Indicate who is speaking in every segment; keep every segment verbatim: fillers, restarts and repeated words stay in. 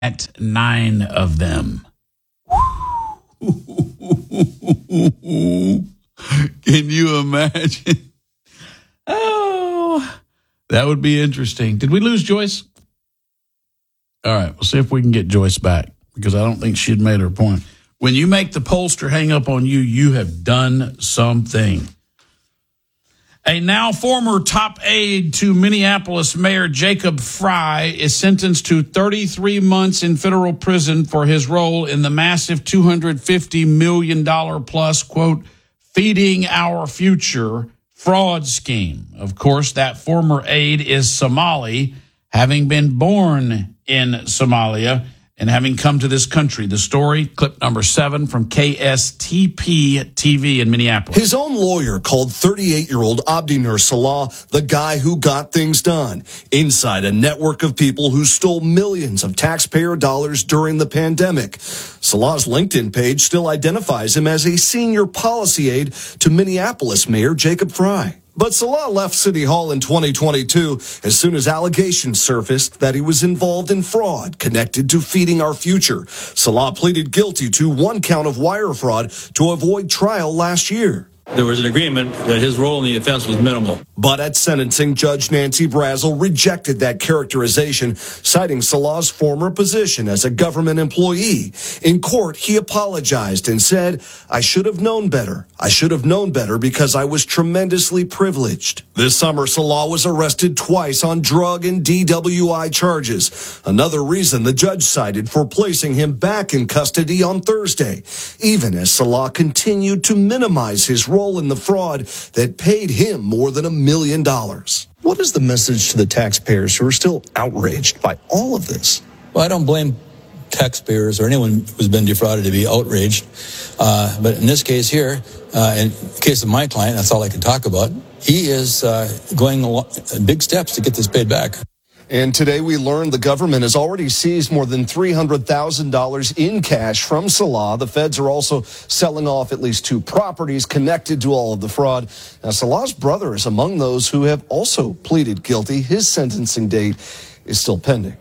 Speaker 1: at nine of them. Can you imagine? Oh, that would be interesting. Did we lose Joyce? All right, we'll see if we can get Joyce back, because I don't think she'd made her point. When you make the pollster hang up on you, you have done something. A now former top aide to Minneapolis Mayor Jacob Frey is sentenced to thirty-three months in federal prison for his role in the massive two hundred fifty million dollars plus, quote, feeding our future fraud scheme. Of course, that former aide is Somali, having been born in Somalia and having come to this country. The story, clip number seven from K S T P T V in Minneapolis.
Speaker 2: His own lawyer called thirty-eight-year-old Abdi Nur Salah the guy who got things done inside a network of people who stole millions of taxpayer dollars during the pandemic. Salah's LinkedIn page still identifies him as a senior policy aide to Minneapolis Mayor Jacob Frey. But Salah left City Hall in twenty twenty-two as soon as allegations surfaced that he was involved in fraud connected to feeding our future. Salah pleaded guilty to one count of wire fraud to avoid trial last year.
Speaker 3: There was an agreement that his role in the offense was minimal.
Speaker 2: But at sentencing, Judge Nancy Brazel rejected that characterization, citing Salah's former position as a government employee. In court, he apologized and said, "I should have known better. I should have known better because I was tremendously privileged." This summer, Salah was arrested twice on drug and D W I charges. Another reason the judge cited for placing him back in custody on Thursday, even as Salah continued to minimize his role in the fraud that paid him more than a million dollars. What is the message to the taxpayers who are still outraged by all of this?
Speaker 3: Well, I don't blame taxpayers or anyone who's been defrauded to be outraged. Uh, but in this case here, uh, in the case of my client, that's all I can talk about. He is uh, going big steps to get this paid back.
Speaker 2: And today we learned the government has already seized more than three hundred thousand dollars in cash from Salah. The feds are also selling off at least two properties connected to all of the fraud. Now, Salah's brother is among those who have also pleaded guilty. His sentencing date is still pending.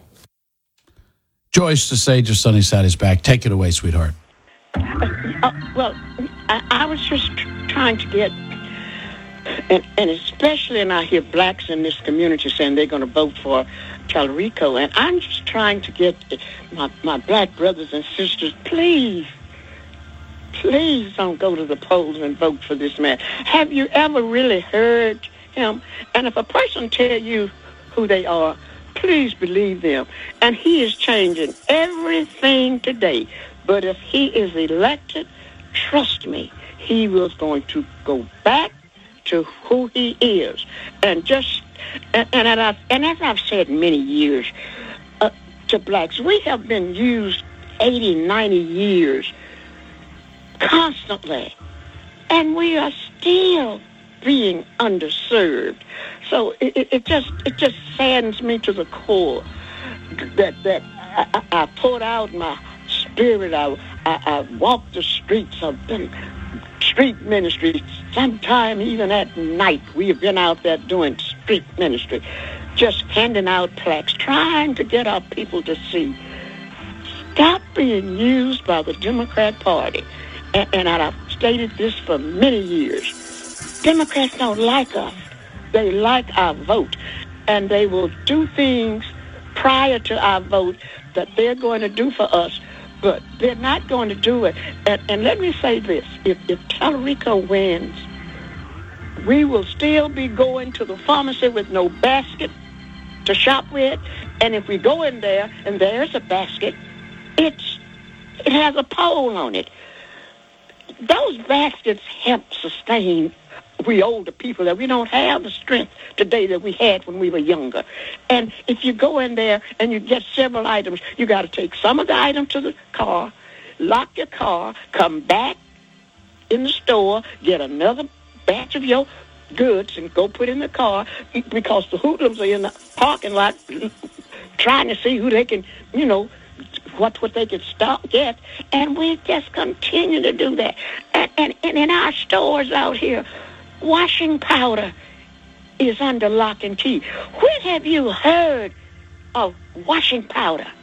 Speaker 1: Joyce, the sage of Sunnyside is back. Take it away, sweetheart.
Speaker 4: Uh, well, I, I was just tr- trying to get, and, and especially, and I hear blacks in this community saying they're going to vote for Tallarico, and I'm just trying to get my, my black brothers and sisters, please, please don't go to the polls and vote for this man. Have you ever really heard him? And if a person tell you who they are, please believe them. And he is changing everything today. But if he is elected, trust me, he was going to go back to who he is. And just, and, and, and, I've, and as I've said many years, uh, to blacks, we have been used eighty, ninety years constantly. And we are still being underserved. So it, it, it just it just saddens me to the core that that I, I, I poured out my spirit. I, I, I walked the streets of them, street ministry. Sometime even at night, we have been out there doing street ministry, just handing out plaques, trying to get our people to see. Stop being used by the Democrat Party. And, and I've stated this for many years. Democrats don't like us. They like our vote. And they will do things prior to our vote that they're going to do for us, but they're not going to do it. And, and let me say this. If, if Tallarico wins, we will still be going to the pharmacy with no basket to shop with. And if we go in there and there's a basket, it's it has a pole on it. Those baskets help sustain we older people that we don't have the strength today that we had when we were younger. And if you go in there and you get several items, you got to take some of the items to the car, lock your car, come back in the store, get another batch of your goods and go put in the car, because the hoodlums are in the parking lot trying to see who they can, you know, what what they could stop get. And we just continue to do that. And, and, and in our stores out here, washing powder is under lock and key. When have you heard of washing powder?